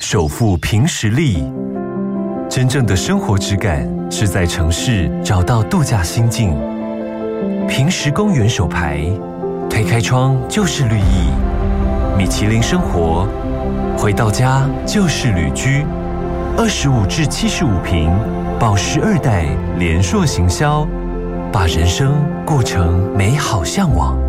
守护凭实力。真正的生活质感是在城市找到度假心境。凭实公园手牌，推开窗就是绿意。米其林生活，回到家就是旅居。25至75坪，宝石2代联硕行销，把人生过成美好向往。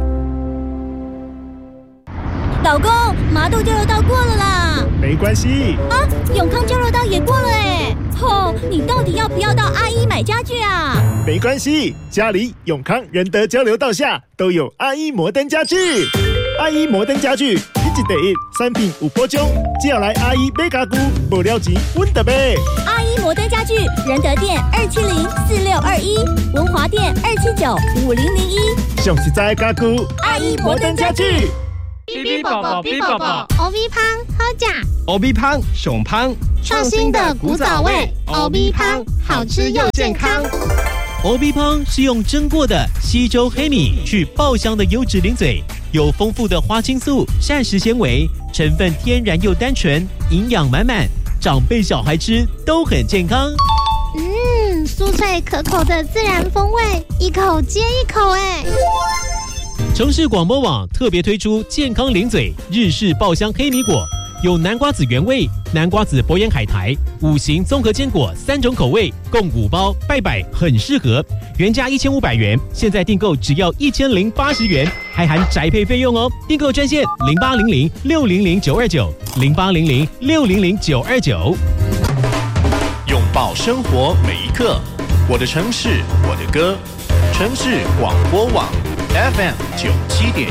老公，麻豆交流道过了啦。 没关系啊，永康交流道也过了哎。你到底要不要到阿一买家具啊？ 没关系，家里永康仁德交流道下都有阿一摩登家具。阿一摩登家具，你一第一产品有保障，只要来阿一买家具，无了钱阮就买。 阿一摩登家具，仁德店2704621，文华店2795001。 上实在的家具， 阿一摩登家具。 B B 宝宝 ，B 宝宝 ，OB 胖好假 ，OB 胖熊胖， 创新的古早味 ，OB 胖好吃又健康。 OB 胖是用蒸过的西周黑米去爆香的优质零嘴，有丰富的花青素、膳食纤维，成分天然又单纯，营养满满，长辈小孩吃都很健康。 酥脆可口的自然风味，一口接一口哎。 城市广播网特别推出健康零嘴日式爆香黑米果，有南瓜子原味、南瓜子博眼海苔、5型综合坚果3种口味，共5包，拜拜很适合。原价1500元，现在订购只要1080元，还含宅配费用哦。订购专线0800600929，0800600929。 拥抱生活每一刻，我的城市，我的歌，城市广播网。FM 97.1